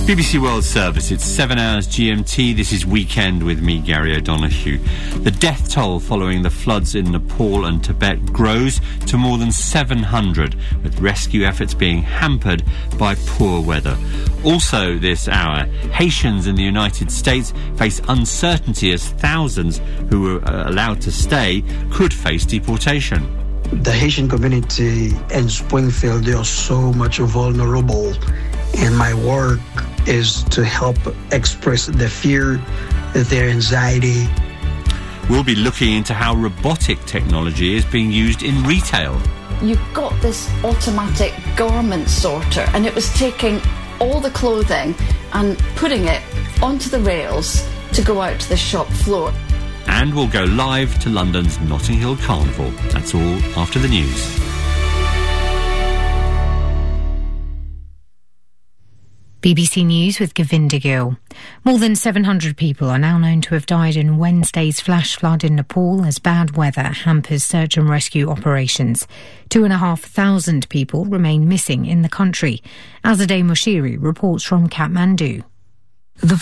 BBC World Service, it's 7 hours GMT. This is Weekend with me, Gary O'Donoghue. The death toll following the floods in Nepal and Tibet grows to more than 700, with rescue efforts being hampered by poor weather. Also this hour, Haitians in the United States face uncertainty as thousands who were allowed to stay could face deportation. The Haitian community in Springfield, they are so much vulnerable, and my work is to help express the fear, their anxiety. We'll be looking into how robotic technology is being used in retail. You've got this automatic garment sorter, and it was taking all the clothing and putting it onto the rails to go out to the shop floor. And we'll go live to London's Notting Hill Carnival. That's all after the news. BBC News with Govinda Gill. More than 700 people are now known to have died in Wednesday's flash flood in Nepal as bad weather hampers search and rescue operations. 2,500 people remain missing in the country. Azadeh Moshiri reports from Kathmandu.